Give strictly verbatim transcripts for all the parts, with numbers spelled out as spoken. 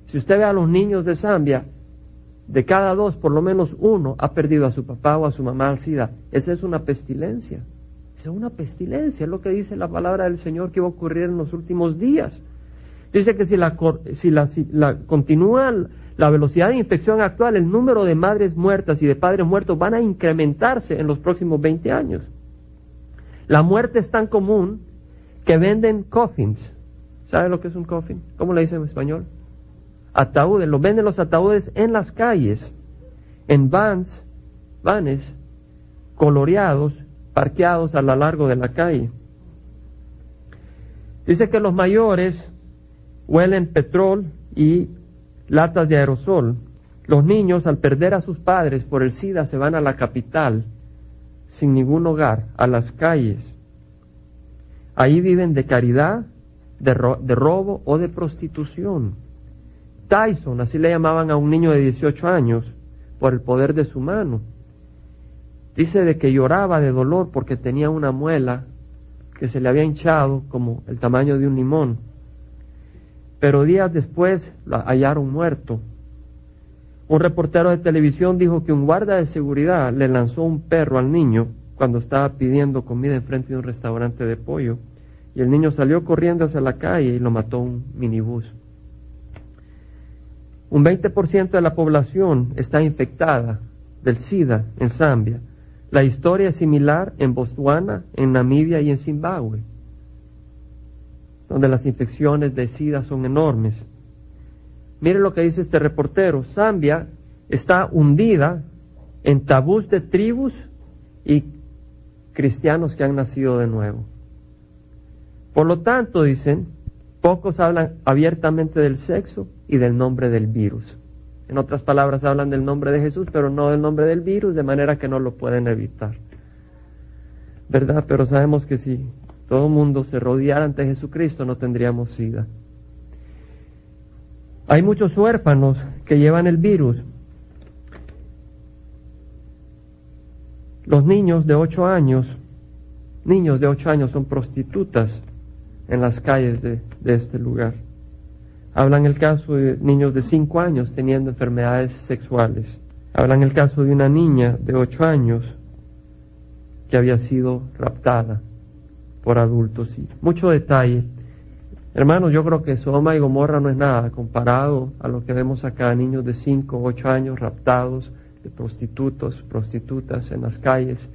Si usted ve a los niños de Zambia, de cada dos, por lo menos uno ha perdido a su papá o a su mamá al SIDA. Esa es una pestilencia. Esa es una pestilencia, es lo que dice la palabra del Señor que va a ocurrir en los últimos días. Dice que si la, si la, si la continúa la velocidad de infección actual, el número de madres muertas y de padres muertos van a incrementarse en los próximos veinte años. La muerte es tan común que venden coffins. ¿Sabe lo que es un coffin? ¿Cómo le dicen en español? Ataúdes. Los venden los ataúdes en las calles, en vans, vanes, coloreados, parqueados a lo largo de la calle. Dice que los mayores huelen petróleo y latas de aerosol. Los niños, al perder a sus padres por el SIDA, se van a la capital sin ningún hogar, a las calles. Ahí viven de caridad, de, ro de robo o de prostitución. Tyson, así le llamaban a un niño de dieciocho años, por el poder de su mano. Dice de que lloraba de dolor porque tenía una muela que se le había hinchado como el tamaño de un limón. Pero días después lo hallaron muerto. Un reportero de televisión dijo que un guarda de seguridad le lanzó un perro al niño cuando estaba pidiendo comida enfrente de un restaurante de pollo, y el niño salió corriendo hacia la calle y lo mató un minibús. Un veinte por ciento de la población está infectada del SIDA en Zambia. La historia es similar en Botswana, en Namibia y en Zimbabue, donde las infecciones de SIDA son enormes. Mire lo que dice este reportero. Zambia está hundida en tabús de tribus y cristianos que han nacido de nuevo. Por lo tanto, dicen, pocos hablan abiertamente del sexo y del nombre del virus. En otras palabras, hablan del nombre de Jesús, pero no del nombre del virus, de manera que no lo pueden evitar. ¿Verdad? Pero sabemos que si todo el mundo se rodeara ante Jesucristo, no tendríamos SIDA. Hay muchos huérfanos que llevan el virus. Los niños de ocho años, niños de ocho años son prostitutas en las calles de, de este lugar. Hablan el caso de niños de cinco años teniendo enfermedades sexuales. Hablan el caso de una niña de ocho años que había sido raptada por adultos. Y mucho detalle. Hermanos, yo creo que Sodoma y Gomorra no es nada comparado a lo que vemos acá, niños de cinco, ocho años raptados, de prostitutos, prostitutas en las calles.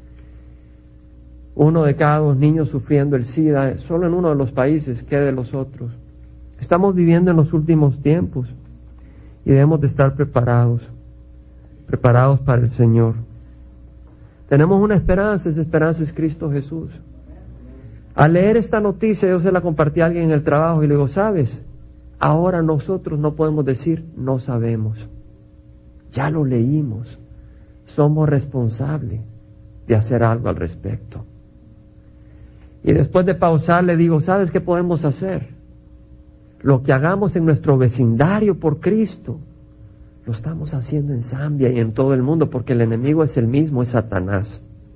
Uno de cada dos niños sufriendo el SIDA, solo en uno de los países, ¿qué de los otros? Estamos viviendo en los últimos tiempos y debemos de estar preparados, preparados para el Señor. Tenemos una esperanza, esa esperanza es Cristo Jesús. Al leer esta noticia, yo se la compartí a alguien en el trabajo y le digo, ¿sabes? Ahora nosotros no podemos decir no sabemos. Ya lo leímos. Somos responsables de hacer algo al respecto. Y después de pausar le digo, ¿sabes qué podemos hacer? Lo que hagamos en nuestro vecindario por Cristo, lo estamos haciendo en Zambia y en todo el mundo, porque el enemigo es el mismo, es Satanás.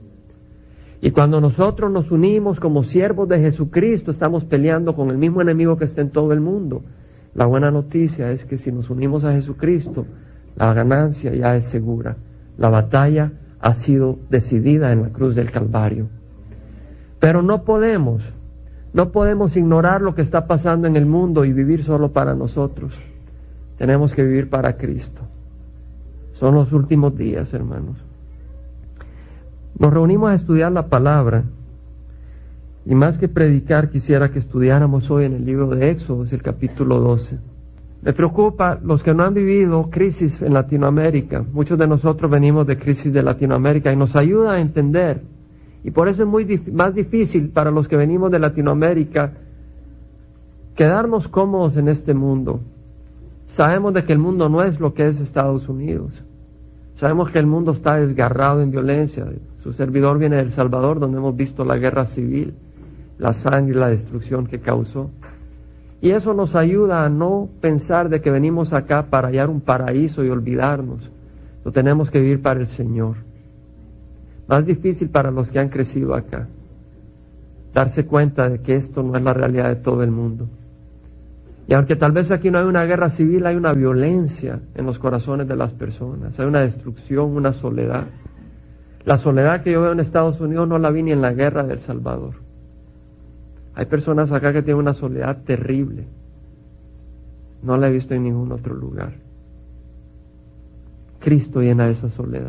Y cuando nosotros nos unimos como siervos de Jesucristo, estamos peleando con el mismo enemigo que está en todo el mundo. La buena noticia es que si nos unimos a Jesucristo, la ganancia ya es segura. La batalla ha sido decidida en la cruz del Calvario. Pero no podemos, no podemos ignorar lo que está pasando en el mundo y vivir solo para nosotros. Tenemos que vivir para Cristo. Son los últimos días, hermanos. Nos reunimos a estudiar la palabra, y más que predicar, quisiera que estudiáramos hoy en el libro de Éxodo, el capítulo doce. Me preocupa los que no han vivido crisis en Latinoamérica. Muchos de nosotros venimos de crisis de Latinoamérica y nos ayuda a entender. Y por eso es muy dif- más difícil para los que venimos de Latinoamérica quedarnos cómodos en este mundo. Sabemos de que el mundo no es lo que es Estados Unidos. Sabemos que el mundo está desgarrado en violencia. Su servidor viene de El Salvador, donde hemos visto la guerra civil, la sangre y la destrucción que causó. Y eso nos ayuda a no pensar de que venimos acá para hallar un paraíso y olvidarnos. Lo tenemos que vivir para el Señor. Más difícil para los que han crecido acá, darse cuenta de que esto no es la realidad de todo el mundo. Y aunque tal vez aquí no hay una guerra civil, hay una violencia en los corazones de las personas, hay una destrucción, una soledad. La soledad que yo veo en Estados Unidos no la vi ni en la guerra del Salvador. Hay personas acá que tienen una soledad terrible. No la he visto en ningún otro lugar. Cristo llena esa soledad.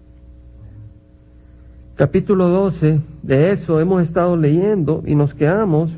Capítulo doce de Éxodo hemos estado leyendo y nos quedamos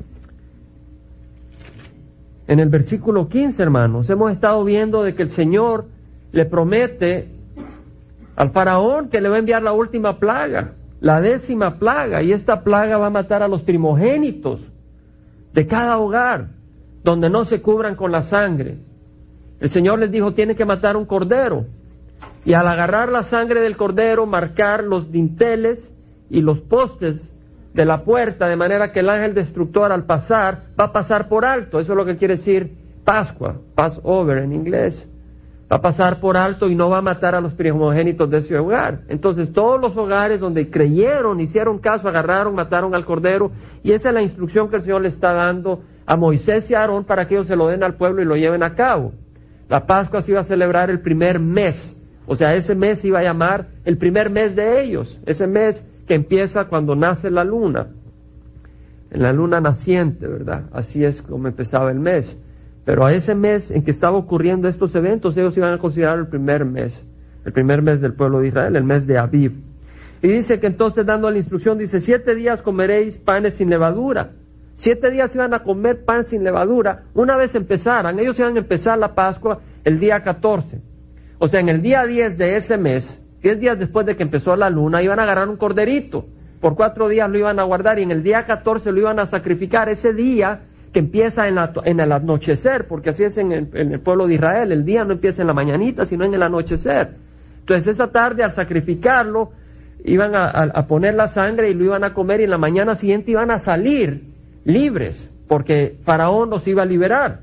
en el versículo quince, hermanos. Hemos estado viendo de que el Señor le promete al faraón que le va a enviar la última plaga, la décima plaga, y esta plaga va a matar a los primogénitos de cada hogar, donde no se cubran con la sangre. El Señor les dijo, tienen que matar un cordero, y al agarrar la sangre del cordero, marcar los dinteles y los postes de la puerta, de manera que el ángel destructor al pasar, va a pasar por alto. Eso es lo que quiere decir Pascua, Passover en inglés. Va a pasar por alto y no va a matar a los primogénitos de ese hogar. Entonces todos los hogares donde creyeron, hicieron caso, agarraron, mataron al cordero, y esa es la instrucción que el Señor le está dando a Moisés y a Aarón para que ellos se lo den al pueblo y lo lleven a cabo. La Pascua se iba a celebrar el primer mes, o sea, ese mes se iba a llamar el primer mes de ellos, ese mes que empieza cuando nace la luna, en la luna naciente, ¿verdad? Así es como empezaba el mes. Pero a ese mes en que estaba ocurriendo estos eventos, ellos iban a considerar el primer mes, el primer mes del pueblo de Israel, el mes de Abib. Y dice que entonces, dando la instrucción, dice, siete días comeréis panes sin levadura. Siete días iban a comer pan sin levadura. Una vez empezaran, ellos iban a empezar la Pascua el día catorce. O sea, en el día diez de ese mes, diez días después de que empezó la luna, iban a agarrar un corderito. Por cuatro días lo iban a guardar y en el día catorce lo iban a sacrificar. Ese día que empieza en, la, en el anochecer, porque así es en el, en el pueblo de Israel, el día no empieza en la mañanita, sino en el anochecer. Entonces esa tarde al sacrificarlo, iban a, a, a poner la sangre y lo iban a comer, y en la mañana siguiente iban a salir libres, porque Faraón los iba a liberar.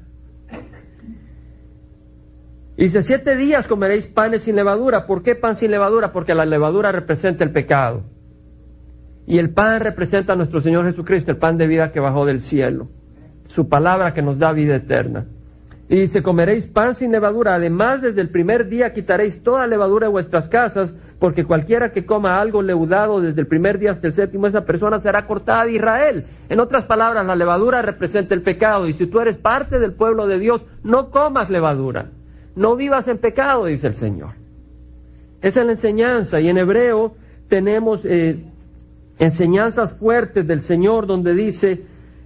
Y dice, siete días comeréis panes sin levadura. ¿Por qué pan sin levadura? Porque la levadura representa el pecado. Y el pan representa a nuestro Señor Jesucristo, el pan de vida que bajó del cielo. Su palabra que nos da vida eterna. Y dice, comeréis pan sin levadura. Además, desde el primer día quitaréis toda levadura de vuestras casas, porque cualquiera que coma algo leudado desde el primer día hasta el séptimo, esa persona será cortada de Israel. En otras palabras, la levadura representa el pecado. Y si tú eres parte del pueblo de Dios, no comas levadura. No vivas en pecado, dice el Señor. Esa es la enseñanza. Y en hebreo tenemos eh, enseñanzas fuertes del Señor donde dice,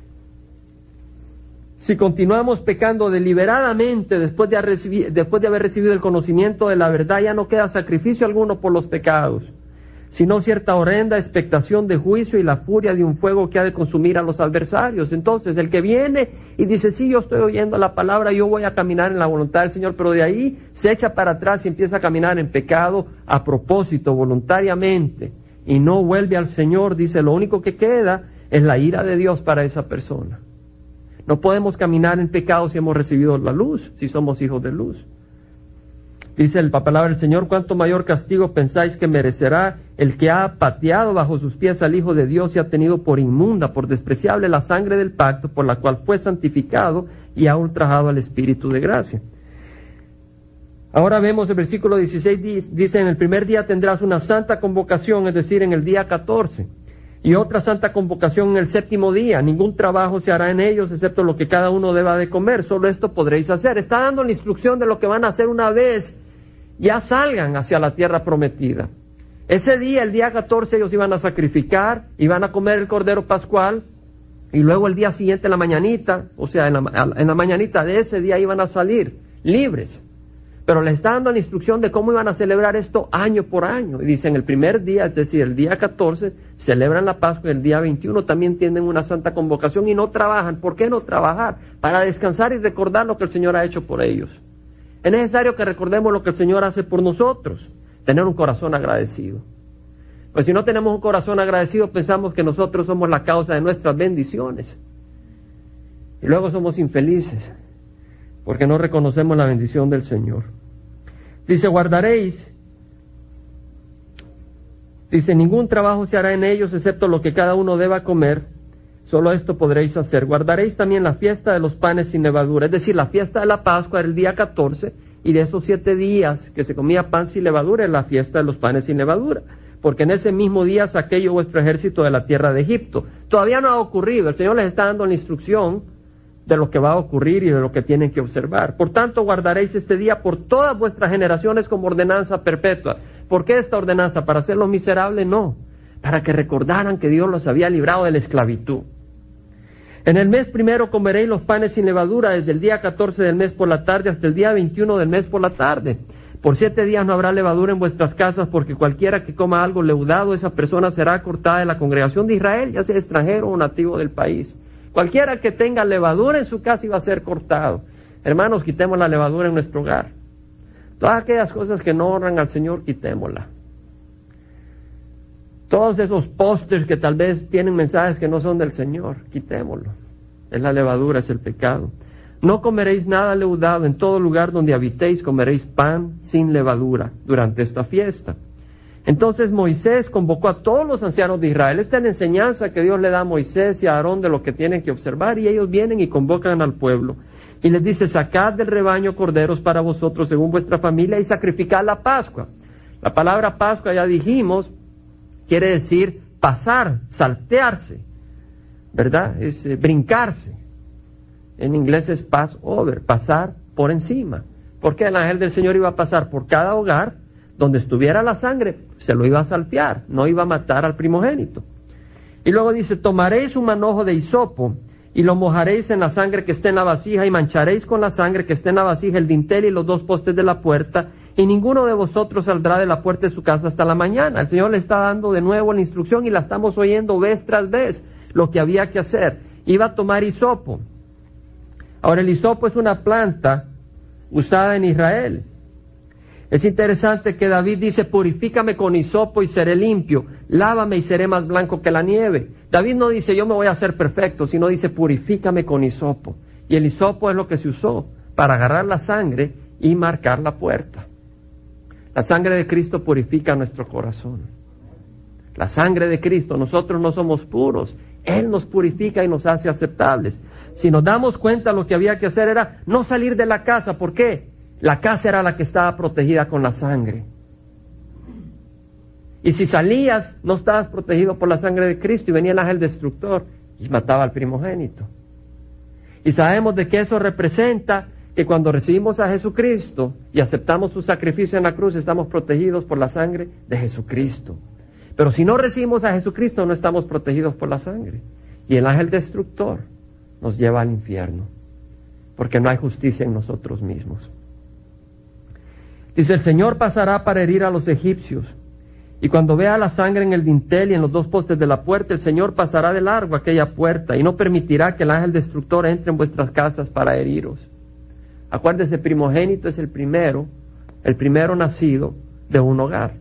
si continuamos pecando deliberadamente después de, recibir, después de haber recibido el conocimiento de la verdad, ya no queda sacrificio alguno por los pecados, sino cierta horrenda expectación de juicio y la furia de un fuego que ha de consumir a los adversarios. Entonces, el que viene y dice, sí, yo estoy oyendo la palabra, yo voy a caminar en la voluntad del Señor, pero de ahí se echa para atrás y empieza a caminar en pecado a propósito, voluntariamente, y no vuelve al Señor, dice, lo único que queda es la ira de Dios para esa persona. No podemos caminar en pecado si hemos recibido la luz, si somos hijos de luz. Dice la palabra del Señor, ¿cuánto mayor castigo pensáis que merecerá el que ha pateado bajo sus pies al Hijo de Dios y ha tenido por inmunda, por despreciable la sangre del pacto por la cual fue santificado y ha ultrajado al Espíritu de gracia? Ahora vemos el versículo dieciséis, dice, en el primer día tendrás una santa convocación, es decir, en el día catorce. Y otra santa convocación en el séptimo día. Ningún trabajo se hará en ellos, excepto lo que cada uno deba de comer. Solo esto podréis hacer. Está dando la instrucción de lo que van a hacer una vez ya salgan hacia la tierra prometida. Ese día, el día catorce, ellos iban a sacrificar, iban a comer el cordero pascual, y luego el día siguiente, en la mañanita, o sea, en la, en la mañanita de ese día iban a salir libres. Pero les está dando la instrucción de cómo iban a celebrar esto año por año. Y dicen, el primer día, es decir, el día catorce, celebran la Pascua, y el día veintiuno también tienen una santa convocación y no trabajan. ¿Por qué no trabajar? Para descansar y recordar lo que el Señor ha hecho por ellos. Es necesario que recordemos lo que el Señor hace por nosotros, tener un corazón agradecido. Pues si no tenemos un corazón agradecido, pensamos que nosotros somos la causa de nuestras bendiciones. Y luego somos infelices, porque no reconocemos la bendición del Señor. Dice, guardaréis, dice, ningún trabajo se hará en ellos, excepto lo que cada uno deba comer, Solo esto podréis hacer. Guardaréis también la fiesta de los panes sin levadura, es decir, la fiesta de la Pascua era el día catorce, y de esos siete días que se comía pan sin levadura es la fiesta de los panes sin levadura, porque en ese mismo día saqué yo vuestro ejército de la tierra de Egipto. Todavía no ha ocurrido, el Señor les está dando la instrucción de lo que va a ocurrir y de lo que tienen que observar. Por tanto, guardaréis este día por todas vuestras generaciones como ordenanza perpetua. ¿Por qué esta ordenanza? ¿Para hacerlos miserables? No, para que recordaran que Dios los había librado de la esclavitud. En el mes primero comeréis los panes sin levadura, desde el día catorce del mes por la tarde hasta el día veintiuno del mes por la tarde. Por siete días no habrá levadura en vuestras casas, porque cualquiera que coma algo leudado, esa persona será cortada de la congregación de Israel, ya sea extranjero o nativo del país. Cualquiera que tenga levadura en su casa iba a ser cortado. Hermanos, quitemos la levadura en nuestro hogar. Todas aquellas cosas que no honran al Señor, quitémosla. Todos esos pósters que tal vez tienen mensajes que no son del Señor, quitémoslo. Es la levadura, es el pecado. No comeréis nada leudado, en todo lugar donde habitéis comeréis pan sin levadura durante esta fiesta. Entonces Moisés convocó a todos los ancianos de Israel. Esta es la enseñanza que Dios le da a Moisés y a Aarón de lo que tienen que observar, y ellos vienen y convocan al pueblo. Y les dice, sacad del rebaño corderos para vosotros según vuestra familia y sacrificad la Pascua. La palabra Pascua, ya dijimos, quiere decir pasar, saltearse, ¿verdad? Es eh, brincarse. En inglés es pass over, pasar por encima. Porque el ángel del Señor iba a pasar por cada hogar donde estuviera la sangre, se lo iba a saltear, no iba a matar al primogénito. Y luego dice, tomaréis un manojo de hisopo y lo mojaréis en la sangre que esté en la vasija, y mancharéis con la sangre que esté en la vasija el dintel y los dos postes de la puerta, y ninguno de vosotros saldrá de la puerta de su casa hasta la mañana. El Señor le está dando de nuevo la instrucción, y la estamos oyendo vez tras vez, lo que había que hacer. Iba a tomar hisopo. Ahora, el hisopo es una planta usada en Israel. Es interesante que David dice, purifícame con hisopo y seré limpio, lávame y seré más blanco que la nieve. David no dice, yo me voy a hacer perfecto, sino dice, purifícame con hisopo. Y el hisopo es lo que se usó para agarrar la sangre y marcar la puerta. La sangre de Cristo purifica nuestro corazón. La sangre de Cristo, nosotros no somos puros, Él nos purifica y nos hace aceptables. Si nos damos cuenta, lo que había que hacer era no salir de la casa. ¿Por qué? La casa era la que estaba protegida con la sangre. Y si salías, no estabas protegido por la sangre de Cristo, y venía el ángel destructor y mataba al primogénito. Y sabemos de que eso representa que cuando recibimos a Jesucristo y aceptamos su sacrificio en la cruz, estamos protegidos por la sangre de Jesucristo. Pero si no recibimos a Jesucristo, no estamos protegidos por la sangre. Y el ángel destructor nos lleva al infierno, porque no hay justicia en nosotros mismos. Dice, el Señor pasará para herir a los egipcios, y cuando vea la sangre en el dintel y en los dos postes de la puerta, el Señor pasará de largo aquella puerta, y no permitirá que el ángel destructor entre en vuestras casas para heriros. Acuérdese, primogénito es el primero, el primero nacido de un hogar.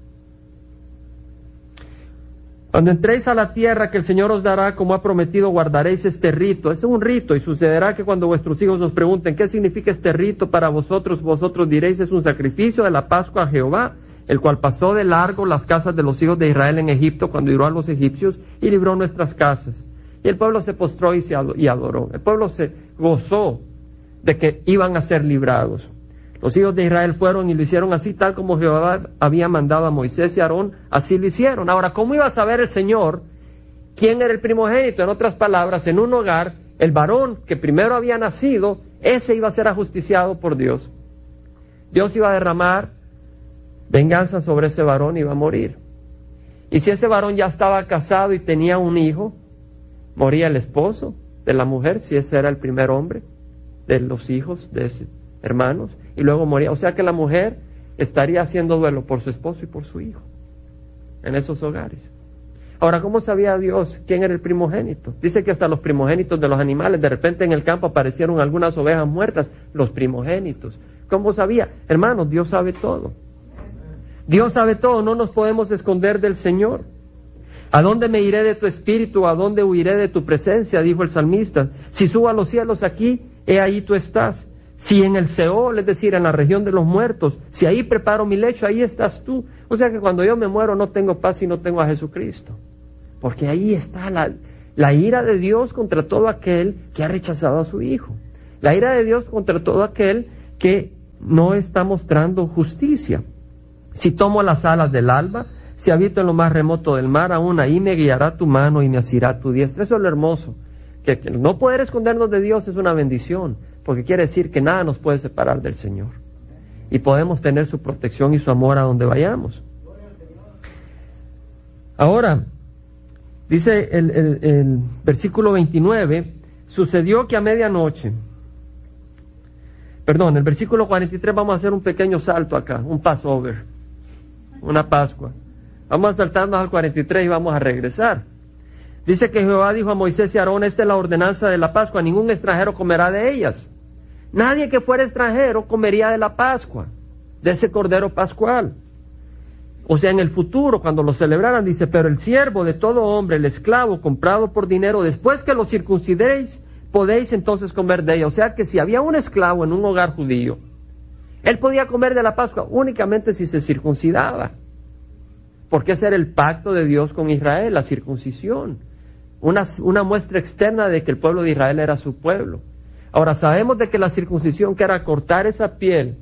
Cuando entréis a la tierra que el Señor os dará, como ha prometido, guardaréis este rito. Es un rito, y sucederá que cuando vuestros hijos os pregunten qué significa este rito para vosotros, vosotros diréis, es un sacrificio de la Pascua a Jehová, el cual pasó de largo las casas de los hijos de Israel en Egipto cuando hirió a los egipcios y libró nuestras casas. Y el pueblo se postró y, se adoró, y adoró. El pueblo se gozó de que iban a ser librados. Los hijos de Israel fueron y lo hicieron así, tal como Jehová había mandado a Moisés y a Aarón, así lo hicieron. Ahora, ¿cómo iba a saber el Señor quién era el primogénito? En otras palabras, en un hogar, el varón que primero había nacido, ese iba a ser ajusticiado por Dios. Dios iba a derramar venganza sobre ese varón y iba a morir. Y si ese varón ya estaba casado y tenía un hijo, moría el esposo de la mujer, si ese era el primer hombre de los hijos de ese hermanos, y luego moría. O sea que la mujer estaría haciendo duelo por su esposo y por su hijo en esos hogares. Ahora, ¿cómo sabía Dios quién era el primogénito? Dice que hasta los primogénitos de los animales, de repente en el campo aparecieron algunas ovejas muertas, los primogénitos. ¿Cómo sabía? Hermanos, Dios sabe todo. Dios sabe todo, no nos podemos esconder del Señor. ¿A dónde me iré de tu espíritu? ¿A dónde huiré de tu presencia? Dijo el salmista. Si subo a los cielos aquí, he ahí tú estás. Si en el Seol, es decir, en la región de los muertos, si ahí preparo mi lecho, ahí estás tú. O sea que cuando yo me muero no tengo paz si no tengo a Jesucristo. Porque ahí está la, La ira de Dios contra todo aquel que ha rechazado a su Hijo. La ira de Dios contra todo aquel que no está mostrando justicia. Si tomo las alas del alba, si habito en lo más remoto del mar, aún ahí me guiará tu mano y me asirá tu diestra. Eso es lo hermoso. Que, que no poder escondernos de Dios es una bendición, porque quiere decir que nada nos puede separar del Señor. Y podemos tener su protección y su amor a donde vayamos. Ahora, dice el, el, el versículo veintinueve, sucedió que a medianoche, perdón, el versículo cuarenta y tres, vamos a hacer un pequeño salto acá, un Passover, una Pascua. Vamos a saltarnos al cuarenta y tres y vamos a regresar. Dice que Jehová dijo a Moisés y a Aarón, esta es la ordenanza de la Pascua, ningún extranjero comerá de ellas. Nadie que fuera extranjero comería de la Pascua, de ese cordero pascual. O sea, en el futuro, cuando lo celebraran, dice, pero el siervo de todo hombre, el esclavo comprado por dinero, después que lo circuncidéis, podéis entonces comer de ella. O sea que si había un esclavo en un hogar judío, él podía comer de la Pascua únicamente si se circuncidaba. Porque ese era el pacto de Dios con Israel, la circuncisión. Una, una muestra externa de que el pueblo de Israel era su pueblo. Ahora sabemos de que la circuncisión, que era cortar esa piel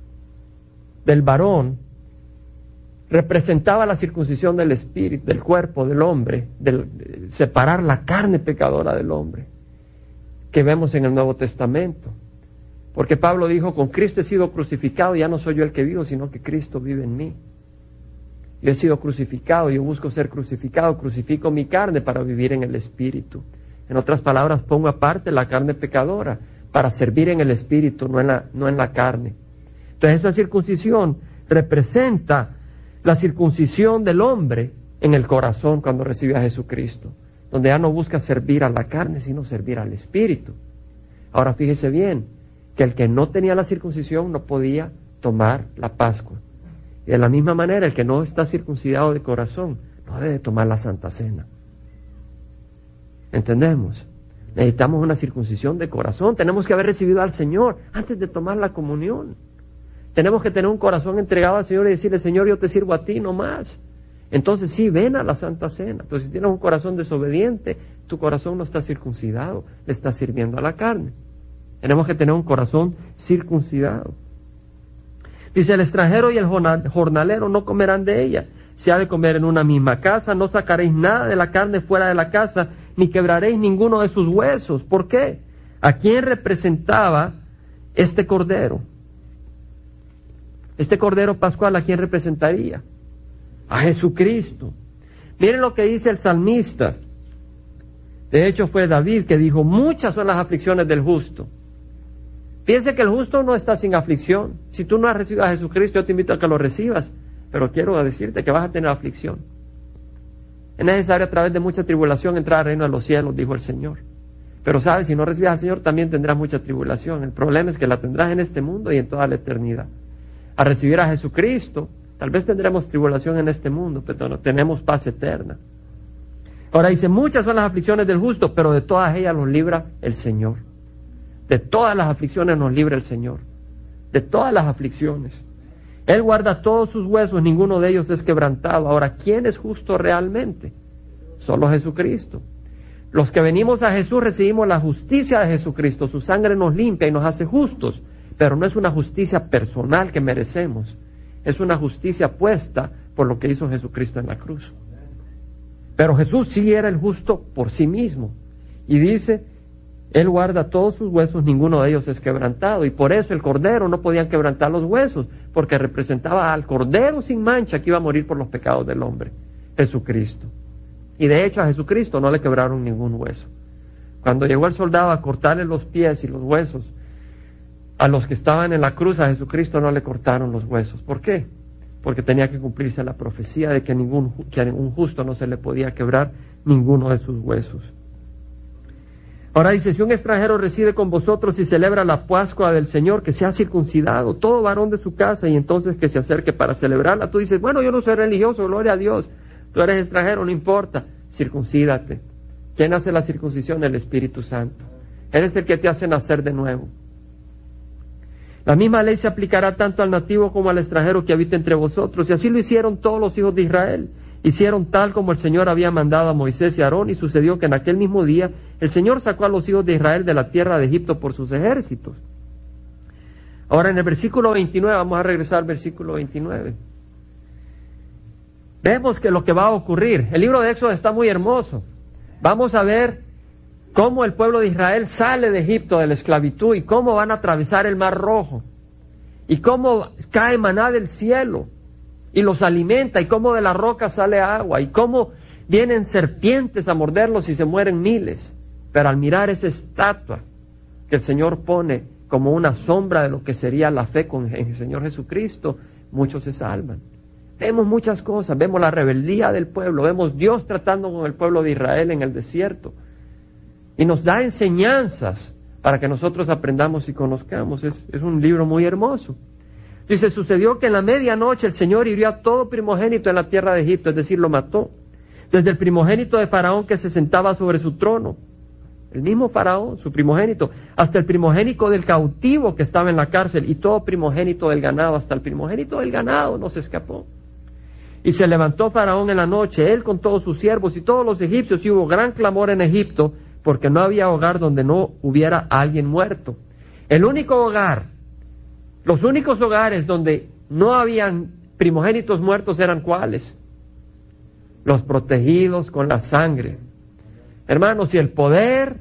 del varón, representaba la circuncisión del espíritu, del cuerpo del hombre, del, de separar la carne pecadora del hombre, que vemos en el Nuevo Testamento. Porque Pablo dijo, con Cristo he sido crucificado, ya no soy yo el que vivo, sino que Cristo vive en mí. Yo he sido crucificado, yo busco ser crucificado, crucifico mi carne para vivir en el espíritu. En otras palabras, pongo aparte la carne pecadora para servir en el espíritu, no en la, no en la carne. Entonces esa circuncisión representa la circuncisión del hombre en el corazón cuando recibe a Jesucristo, donde ya no busca servir a la carne, sino servir al espíritu. Ahora fíjese bien, que el que no tenía la circuncisión no podía tomar la Pascua. Y de la misma manera, el que no está circuncidado de corazón no debe tomar la Santa Cena. ¿Entendemos? Necesitamos una circuncisión de corazón. Tenemos que haber recibido al Señor antes de tomar la comunión. Tenemos que tener un corazón entregado al Señor y decirle, Señor, yo te sirvo a ti, no más. Entonces sí, ven a la Santa Cena. Pero si tienes un corazón desobediente, tu corazón no está circuncidado, le está sirviendo a la carne. Tenemos que tener un corazón circuncidado. Dice, el extranjero y el jornalero no comerán de ella. Se ha de comer en una misma casa, no sacaréis nada de la carne fuera de la casa, ni quebraréis ninguno de sus huesos. ¿Por qué? ¿A quién representaba este cordero? Este cordero pascual, ¿a quién representaría? A Jesucristo. Miren lo que dice el salmista. De hecho fue David que dijo, muchas son las aflicciones del justo. Piense que el justo no está sin aflicción. Si tú no has recibido a Jesucristo, yo te invito a que lo recibas, pero quiero decirte que vas a tener aflicción. Es necesario a través de mucha tribulación entrar al reino de los cielos, dijo el Señor. Pero sabes, si no recibes al Señor también tendrás mucha tribulación. El problema es que la tendrás en este mundo y en toda la eternidad. Al recibir a Jesucristo, tal vez tendremos tribulación en este mundo, pero no tenemos paz eterna. Ahora dice, muchas son las aflicciones del justo, pero de todas ellas los libra el Señor. De todas las aflicciones nos libra el Señor. De todas las aflicciones. Él guarda todos sus huesos, ninguno de ellos es quebrantado. Ahora, ¿quién es justo realmente? Solo Jesucristo. Los que venimos a Jesús recibimos la justicia de Jesucristo. Su sangre nos limpia y nos hace justos. Pero no es una justicia personal que merecemos. Es una justicia puesta por lo que hizo Jesucristo en la cruz. Pero Jesús sí era el justo por sí mismo. Y dice, Él guarda todos sus huesos, ninguno de ellos es quebrantado. Y por eso el cordero no podían quebrantar los huesos, porque representaba al cordero sin mancha que iba a morir por los pecados del hombre, Jesucristo. Y de hecho a Jesucristo no le quebraron ningún hueso. Cuando llegó el soldado a cortarle los pies y los huesos a los que estaban en la cruz, a Jesucristo no le cortaron los huesos. ¿Por qué? Porque tenía que cumplirse la profecía de que, ningún, que a ningún justo no se le podía quebrar ninguno de sus huesos. Ahora dice, si un extranjero reside con vosotros y celebra la Pascua del Señor, que sea circuncidado, todo varón de su casa, y entonces que se acerque para celebrarla. Tú dices, bueno, yo no soy religioso, gloria a Dios. Tú eres extranjero, no importa, circuncídate. ¿Quién hace la circuncisión? El Espíritu Santo. Él es el que te hace nacer de nuevo. La misma ley se aplicará tanto al nativo como al extranjero que habita entre vosotros, y así lo hicieron todos los hijos de Israel. hicieron tal como el Señor había mandado a Moisés y a Aarón, y sucedió que en aquel mismo día el Señor sacó a los hijos de Israel de la tierra de Egipto por sus ejércitos. Ahora en el versículo veintinueve, vamos a regresar al versículo veintinueve. Vemos que lo que va a ocurrir, el libro de Éxodo está muy hermoso. Vamos a ver cómo el pueblo de Israel sale de Egipto, de la esclavitud, y cómo van a atravesar el Mar Rojo, y cómo cae maná del cielo y los alimenta, y cómo de la roca sale agua, y cómo vienen serpientes a morderlos y se mueren miles. Pero al mirar esa estatua que el Señor pone como una sombra de lo que sería la fe con el Señor Jesucristo, muchos se salvan. Vemos muchas cosas, vemos la rebeldía del pueblo, vemos Dios tratando con el pueblo de Israel en el desierto, y nos da enseñanzas para que nosotros aprendamos y conozcamos. Es, es un libro muy hermoso. Dice, sucedió que en la medianoche el Señor hirió a todo primogénito en la tierra de Egipto, es decir, lo mató. Desde el primogénito de Faraón que se sentaba sobre su trono, el mismo Faraón, su primogénito, hasta el primogénito del cautivo que estaba en la cárcel, y todo primogénito del ganado, hasta el primogénito del ganado no se escapó. Y se levantó Faraón en la noche, él con todos sus siervos y todos los egipcios, y hubo gran clamor en Egipto, porque no había hogar donde no hubiera alguien muerto. El único hogar, los únicos hogares donde no habían primogénitos muertos eran ¿cuáles? Los protegidos con la sangre. Hermanos, si el poder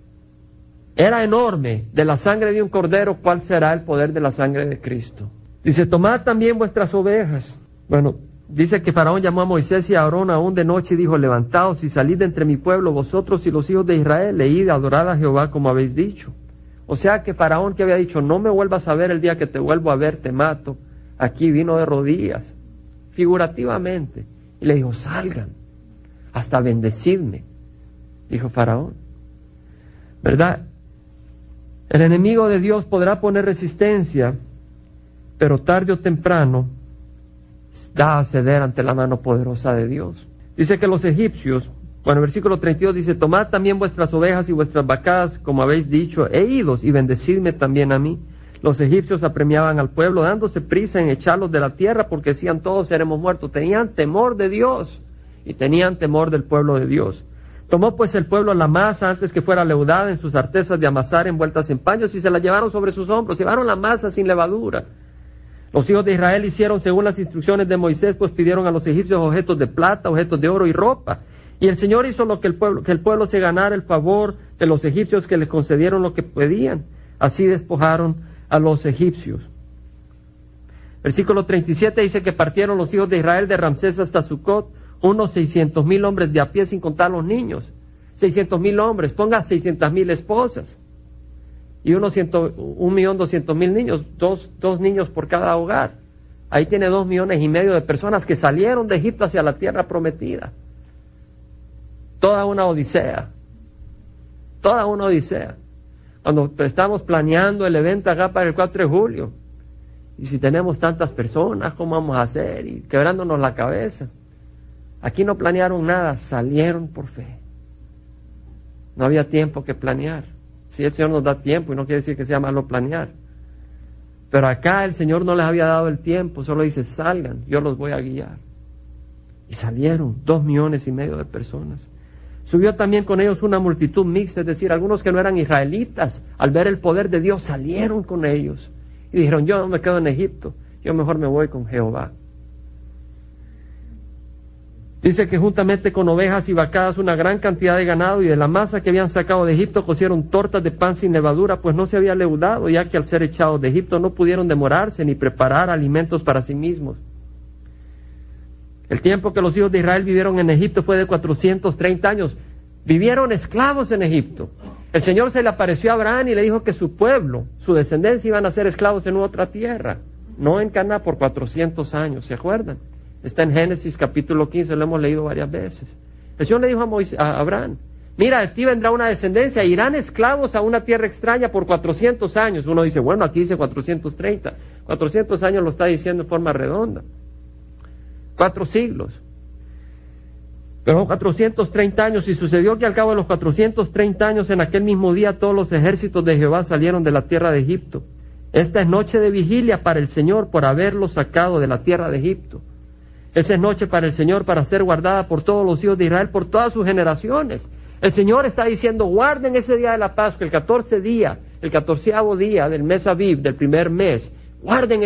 era enorme de la sangre de un cordero, ¿cuál será el poder de la sangre de Cristo? Dice, tomad también vuestras ovejas. Bueno, dice que Faraón llamó a Moisés y a Aarón aún de noche y dijo, levantaos y salid de entre mi pueblo, vosotros y los hijos de Israel, e id a adorar a Jehová como habéis dicho. O sea que Faraón, que había dicho, no me vuelvas a ver, el día que te vuelvo a ver te mato, aquí vino de rodillas, figurativamente, y le dijo, salgan, hasta bendecidme, dijo Faraón. ¿Verdad? El enemigo de Dios podrá poner resistencia, pero tarde o temprano da a ceder ante la mano poderosa de Dios. Dice que los egipcios, bueno, el versículo treinta y dos dice, tomad también vuestras ovejas y vuestras vacadas, como habéis dicho, e idos, y bendecidme también a mí. Los egipcios apremiaban al pueblo, dándose prisa en echarlos de la tierra, porque decían, todos seremos muertos. Tenían temor de Dios, y tenían temor del pueblo de Dios. Tomó pues el pueblo la masa antes que fuera leudada en sus artesas de amasar envueltas en paños, y se la llevaron sobre sus hombros. Llevaron la masa sin levadura. Los hijos de Israel hicieron según las instrucciones de Moisés, pues pidieron a los egipcios objetos de plata, objetos de oro y ropa. Y el Señor hizo lo que el pueblo, que el pueblo se ganara el favor de los egipcios, que les concedieron lo que pedían. Así despojaron a los egipcios. Versículo treinta y siete dice que partieron los hijos de Israel de Ramsés hasta Sucot, unos seiscientos mil hombres de a pie, sin contar los niños. seiscientos mil hombres, ponga seiscientas mil esposas. Y unos ciento, un millón doscientos mil niños, dos, dos niños por cada hogar. Ahí tiene dos millones y medio de personas que salieron de Egipto hacia la tierra prometida. Toda una odisea. Toda una odisea. Cuando estamos planeando el evento acá para el cuatro de julio, y si tenemos tantas personas, ¿cómo vamos a hacer? Y quebrándonos la cabeza. Aquí no planearon nada, salieron por fe. No había tiempo que planear. Sí, el Señor nos da tiempo y no quiere decir que sea malo planear. Pero acá el Señor no les había dado el tiempo, solo dice, salgan, yo los voy a guiar. Y salieron dos millones y medio de personas. Subió también con ellos una multitud mixta, es decir, algunos que no eran israelitas, al ver el poder de Dios, salieron con ellos. Y dijeron, yo no me quedo en Egipto, yo mejor me voy con Jehová. Dice que juntamente con ovejas y vacadas una gran cantidad de ganado, y de la masa que habían sacado de Egipto cocieron tortas de pan sin levadura, pues no se había leudado, ya que al ser echados de Egipto no pudieron demorarse ni preparar alimentos para sí mismos. El tiempo que los hijos de Israel vivieron en Egipto fue de cuatrocientos treinta años. Vivieron esclavos en Egipto. El Señor se le apareció a Abraham y le dijo que su pueblo, su descendencia, iban a ser esclavos en otra tierra, no en Canaán, por cuatrocientos años, ¿se acuerdan? Está en Génesis capítulo quince, lo hemos leído varias veces. El Señor le dijo a, Moisés, a Abraham, mira, de ti vendrá una descendencia, irán esclavos a una tierra extraña por cuatrocientos años. Uno dice, bueno, aquí dice cuatrocientos treinta. cuatrocientos años lo está diciendo en forma redonda. Cuatro siglos. Pero cuatrocientos treinta años, y sucedió que al cabo de los cuatrocientos treinta años, en aquel mismo día, todos los ejércitos de Jehová salieron de la tierra de Egipto. Esta es noche de vigilia para el Señor por haberlos sacado de la tierra de Egipto. Esa es noche para el Señor, para ser guardada por todos los hijos de Israel, por todas sus generaciones. El Señor está diciendo, guarden ese día de la Pascua, el catorce día, el catorceavo día del mes Aviv, del primer mes. Guarden